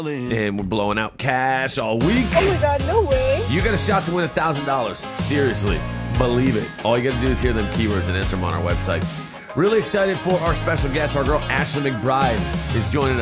And we're blowing out cash all week. Oh my God, no way. You got a shot to win $1,000. Seriously. Believe it. All you got to do is hear them keywords and answer them on our website. Really excited for our special guest. Our girl Ashley McBride is joining us.